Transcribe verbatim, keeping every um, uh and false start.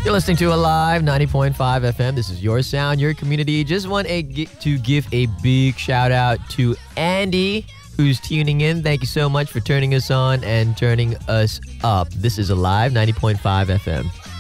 You're listening to Alive ninety point five F M. This is your sound, your community. Just want a, to give a big shout out to Andy, who's tuning in. Thank you so much for turning us on and turning us up. This is Alive ninety point five F M.